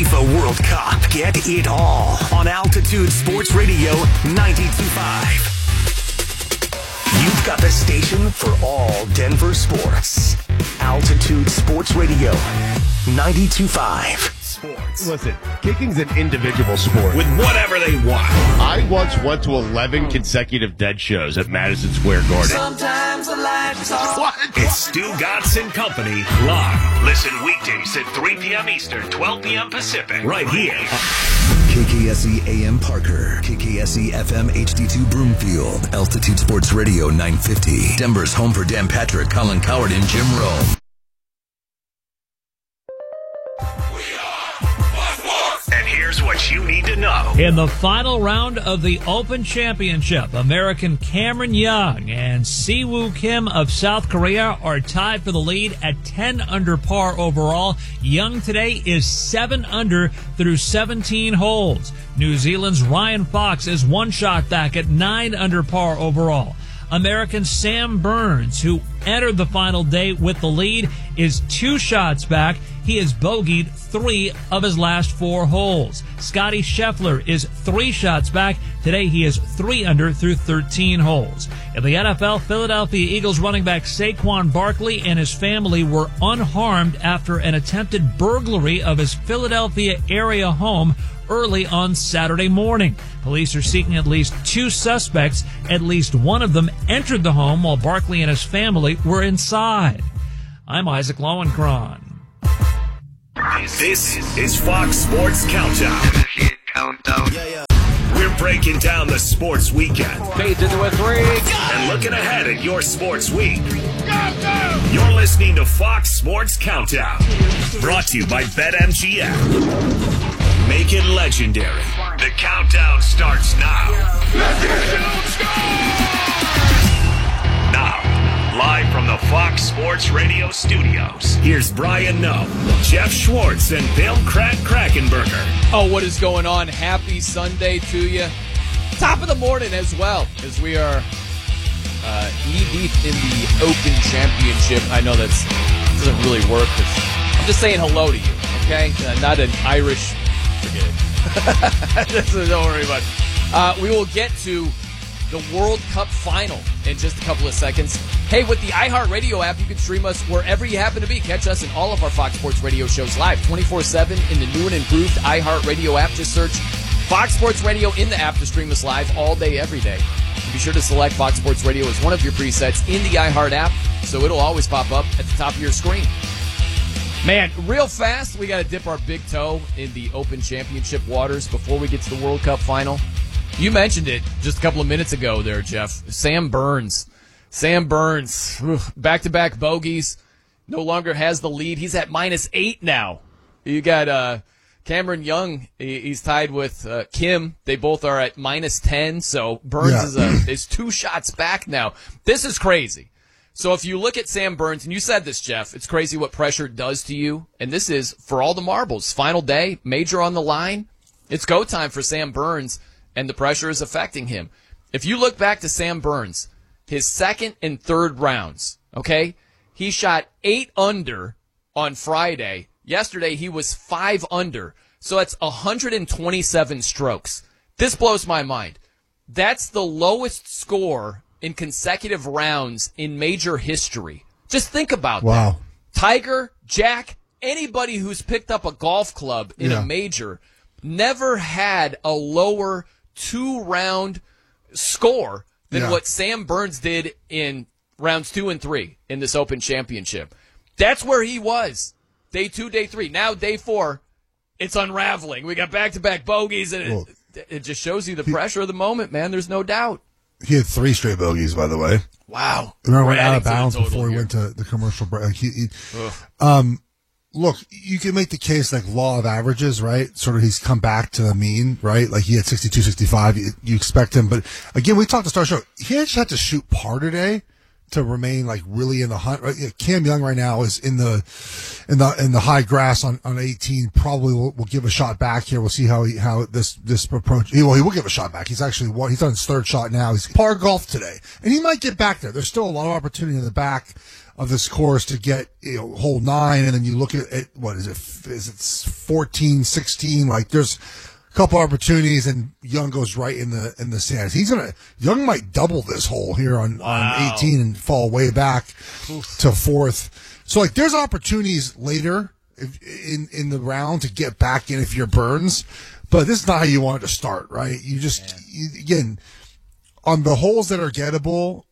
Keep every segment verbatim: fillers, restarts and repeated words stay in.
FIFA World Cup. Get it all on Altitude Sports Radio ninety-two point five. You've got the station for all Denver sports. Altitude Sports Radio ninety-two point five. Sports. Listen, kicking's an individual sport. With whatever they want. I once went to eleven consecutive dead shows at Madison Square Garden. Sometimes I like to talk. What? It's Stu Gatz and Company live. Listen weekdays at three p.m. Eastern, twelve p.m. Pacific. Right here. K K S E A M Parker, K K S E F M H D two Broomfield, Altitude Sports Radio nine fifty. Denver's home for Dan Patrick, Colin Coward, and Jim Rome. And here's what you need to know. In the final round of the Open Championship, American Cameron Young and Siwoo Kim of South Korea are tied for the lead at ten under par overall. Young today is seven under through seventeen holes. New Zealand's Ryan Fox is one shot back at nine under par overall. American Sam Burns, who entered the final day with the lead, is two shots back. He has bogeyed three of his last four holes. Scotty Scheffler is three shots back. Today he is three under through thirteen holes. In the N F L, Philadelphia Eagles running back Saquon Barkley and his family were unharmed after an attempted burglary of his Philadelphia area home early on Saturday morning. Police are seeking at least two suspects. At least one of them entered the home while Barkley and his family were inside. I'm Isaac Lowenkron. This is Fox Sports Countdown. Countdown. Yeah, yeah. We're breaking down the sports weekend. Fades into a three. And looking ahead at your sports week. You're listening to Fox Sports Countdown. Brought to you by BetMGM. Make it legendary. The countdown starts now. Let's go! Now, live from the Fox Sports Radio studios, here's Brian Noe, Jeff Schwartz, and Bill Crack Krakenberger. Oh, what is going on? Happy Sunday to you. Top of the morning as well, as we are uh, knee-deep in the Open Championship. I know that doesn't really work, but I'm just saying hello to you, okay? Uh, not an Irish... Forget it. Don't worry about it. Uh, we will get to the World Cup final in just a couple of seconds. Hey, with the iHeartRadio app, you can stream us wherever you happen to be. Catch us in all of our Fox Sports Radio shows live twenty-four seven in the new and improved iHeartRadio app. Just search Fox Sports Radio in the app to stream us live all day, every day. Be sure to select Fox Sports Radio as one of your presets in the iHeart app, so it'll always pop up at the top of your screen. Man, real fast, we got to dip our big toe in the Open Championship waters before we get to the World Cup final. You mentioned it just a couple of minutes ago there, Jeff. Sam Burns. Sam Burns, back-to-back bogeys, no longer has the lead. He's at minus eight now. You got uh, Cameron Young. He's tied with uh, Kim. They both are at minus ten, so Burns yeah. is, uh, is two shots back now. This is crazy. So if you look at Sam Burns, and you said this, Jeff, it's crazy what pressure does to you. And this is for all the marbles. Final day, major on the line. It's go time for Sam Burns, and the pressure is affecting him. If you look back to Sam Burns, his second and third rounds, okay, he shot eight under on Friday. Yesterday, he was five under. So that's one hundred twenty-seven strokes. This blows my mind. That's the lowest score in consecutive rounds in major history. Just think about wow. that. Tiger, Jack, anybody who's picked up a golf club in yeah. a major never had a lower two-round score than yeah. what Sam Burns did in rounds two and three in this Open Championship. That's where he was. Day two, day three. Now day four, it's unraveling. We got back-to-back bogeys, and well, it, it just shows you the he, pressure of the moment, man. There's no doubt. He had three straight bogeys, by the way. Wow. Remember, went out of bounds before he here. went to the commercial break. He, he, um, look, you can make the case like law of averages, right? Sort of he's come back to the mean, right? Like he had sixty-two, sixty-five. You, you expect him. But again, we talked to Star Show. He just had to shoot par today to remain like really in the hunt. Right? Cam Young right now is in the in the in the high grass on, on eighteen. Probably will, will give a shot back here. We'll see how he, how this this approach. He, well, he will give a shot back. He's actually one. He's on his third shot now. He's par golf today, and he might get back there. There's still a lot of opportunity in the back. of this course to get, you know, hole nine, and then you look at, at what is it? Is it fourteen, sixteen? Like there's a couple opportunities, and Young goes right in the in the sands. He's gonna Young might double this hole here on, wow. on eighteen and fall way back Oof. to fourth. So like there's opportunities later if, in in the round to get back in if you're Burns, but this is not how you want it to start, right? You just you, again on the holes that are gettable,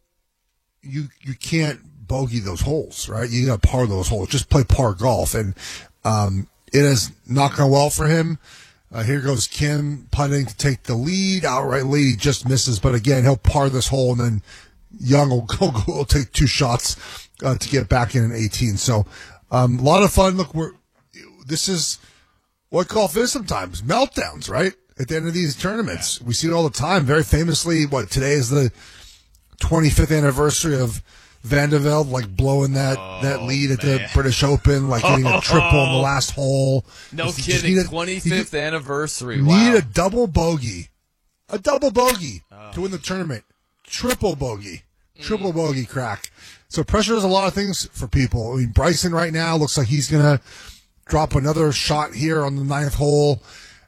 you you can't bogey those holes, right? You got to par those holes. Just play par golf, and um, it has not gone well for him. Uh, here goes Kim putting to take the lead. Outright lead, he just misses. But again, he'll par this hole, and then Young will go, go will take two shots uh, to get back in an eighteen. So um, a lot of fun. Look, we're this is what golf is sometimes, meltdowns, right? At the end of these tournaments, we see it all the time. Very famously, what today is the twenty-fifth anniversary of Van de Velde, like blowing that, oh, that lead at man. the British Open, like getting a triple in the last hole. No kidding, twenty-fifth anniversary. You wow. need a double bogey, a double bogey oh. to win the tournament. Triple bogey, triple mm. bogey crack. So pressure does a lot of things for people. I mean, Bryson right now looks like he's gonna drop another shot here on the ninth hole.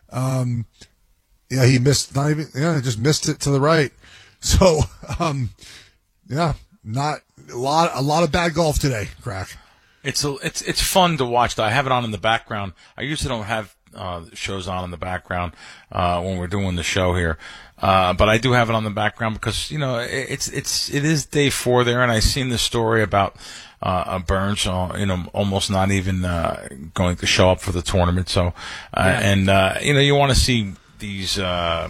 Um, yeah, he missed not even. Yeah, just missed it to the right. So, um, yeah, not. A lot, a lot of bad golf today, Crack. It's a, it's it's fun to watch. I have it on in the background. I usually don't have uh, shows on in the background uh, when we're doing the show here, uh, but I do have it on the background because you know it, it's it's it is day four there, and I seen this story about uh, Burns, uh, you know, almost not even uh, going to show up for the tournament. So, uh, yeah. and uh, you know, you want to see these uh,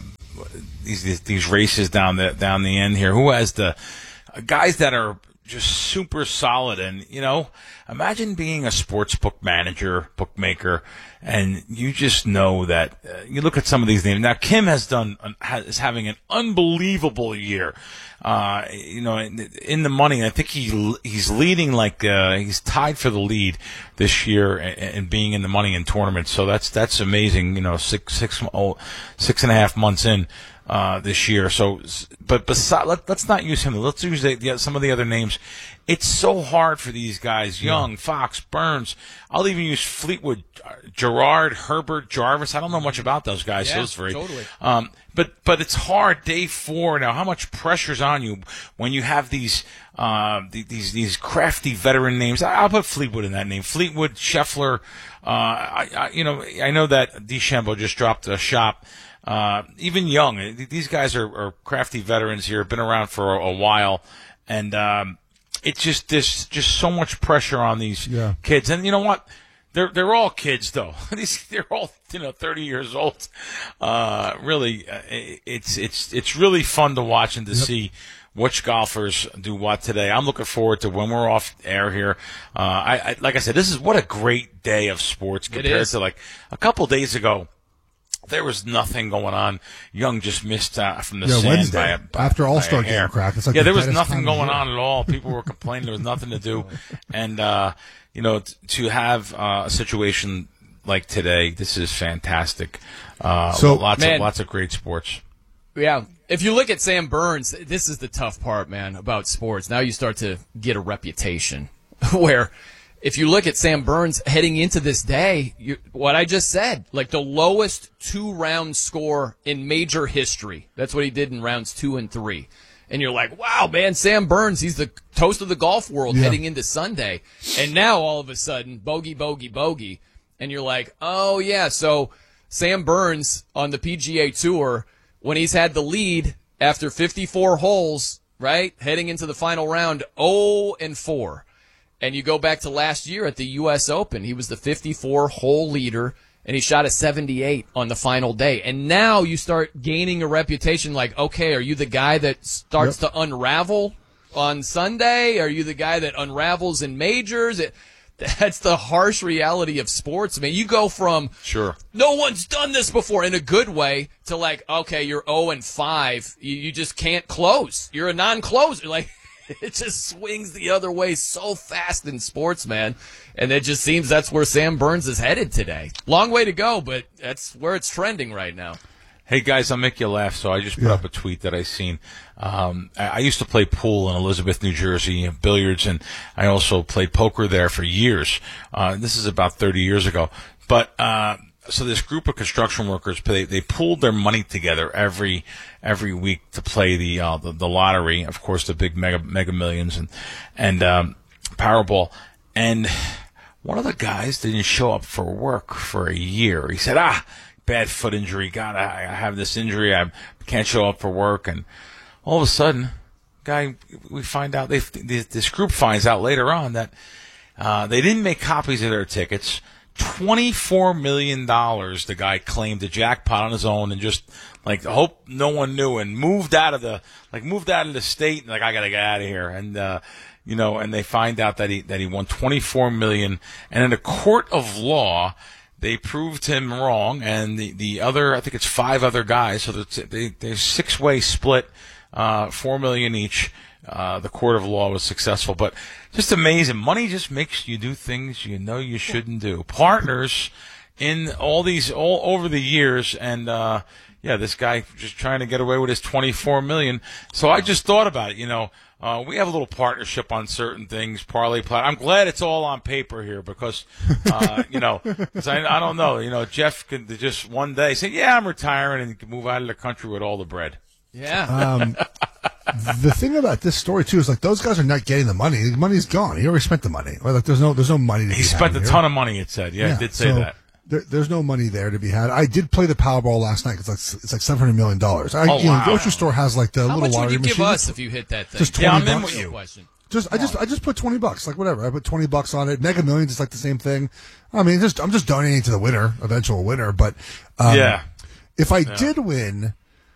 these these races down the down the end here. Who has the guys that are just super solid? And you know, imagine being a sports book manager, bookmaker, and you just know that uh, you look at some of these names. Now, Kim has done is having an unbelievable year. Uh, you know, in, in the money, I think he he's leading like uh, he's tied for the lead this year, and, and being in the money in tournaments. So that's that's amazing. You know, six six oh, six and a half months in. Uh, this year. So, but beside, let, let's not use him. Let's use the, the, some of the other names. It's so hard for these guys. Young, yeah. Fox, Burns. I'll even use Fleetwood, Gerard, Herbert, Jarvis. I don't know much about those guys. Yeah, those three. Totally. Um, but, but it's hard. Day four now. How much pressure's on you when you have these, uh, these, these crafty veteran names? I'll put Fleetwood in that name. Fleetwood, Scheffler. Uh, I, I, you know, I know that DeChambeau just dropped a shop. Uh, even Young, these guys are, are crafty veterans here, been around for a, a while, and um, it's just there's just so much pressure on these yeah. kids. And you know what? They're they're all kids though. These they're all you know thirty years old. Uh, really, it's it's it's really fun to watch and to yep. see which golfers do what today. I'm looking forward to when we're off air here. Uh, I, I like I said, this is what a great day of sports compared to like a couple days ago. There was nothing going on. Young just missed uh, from the yeah, sand Wednesday, by a, by, after All-Star game crack. It's like yeah, the there was nothing going on at all. People were complaining there was nothing to do, and uh, you know, t- to have uh, a situation like today, this is fantastic. Uh, so lots man, of lots of great sports. Yeah, if you look at Sam Burns, this is the tough part, man, about sports. Now you start to get a reputation where. If you look at Sam Burns heading into this day, you, what I just said, like the lowest two-round score in major history. That's what he did in rounds two and three. And you're like, wow, man, Sam Burns, he's the toast of the golf world yeah. heading into Sunday. And now all of a sudden, bogey, bogey, bogey. And you're like, oh, yeah, so Sam Burns on the P G A Tour, when he's had the lead after fifty-four holes, right, heading into the final round, oh and four. And you go back to last year at the U S Open. He was the fifty-four hole leader, and he shot a seventy-eight on the final day. And now you start gaining a reputation like, okay, are you the guy that starts yep. to unravel on Sunday? Are you the guy that unravels in majors? It, that's the harsh reality of sports. I mean, you go from sure no one's done this before in a good way to like, okay, you're oh and five. You, you just can't close. You're a non-closer. Like, it just swings the other way so fast in sports, man. And it just seems that's where Sam Burns is headed today. Long way to go, but that's where it's trending right now. Hey guys, I'll make you laugh. So I just put Yeah. up a tweet that I seen. Um, I, I used to play pool in Elizabeth, New Jersey, billiards, and I also played poker there for years. Uh, this is about thirty years ago. But uh, so this group of construction workers, they they pooled their money together every every week to play the uh, the, the lottery. Of course, the big mega mega millions and and um, Powerball. And one of the guys didn't show up for work for a year. He said, "Ah, bad foot injury. God, I, I have this injury. I can't show up for work." And all of a sudden, guy, we find out, they this group finds out later on that uh, they didn't make copies of their tickets. twenty-four million dollars the guy claimed the jackpot on his own and just, like, hope no one knew and moved out of the, like, moved out of the state and, like, I got to get out of here. And, uh, you know, and they find out that he, that he won twenty-four million dollars. And in a court of law, they proved him wrong, and the, the other, I think it's five other guys, so they, there's six-way split, uh, four million each. Uh, the court of law was successful, but just amazing. Money just makes you do things you know you shouldn't do. Partners in all these, all over the years, and, uh, yeah, this guy just trying to get away with his twenty-four million. So I just thought about it, you know. Uh, we have a little partnership on certain things, parlay plat. I'm glad it's all on paper here because, uh, you know, 'cause I, I don't know, you know, Jeff could just one day say, yeah, I'm retiring, and he could move out of the country with all the bread. Yeah. Um, the thing about this story too is like those guys are not getting the money. The money's gone. He already spent the money. Or like there's no there's no money. To He be spent had a here. ton of money, it said. Yeah, Yeah, it did say so that. There, there's no money there to be had. I did play the Powerball last night. It's like it's like seven hundred million dollars. I, Oh, you know, wow. the grocery store has like the How little much would lottery you give machine. us if you hit that thing? Just Yeah, I'm twenty in bucks. with you. Question. Just I just I just put twenty bucks, like whatever. I put twenty bucks on it. Mega Millions is like the same thing. I mean, just I'm just donating to the winner, eventual winner. But um, Yeah. if I did win,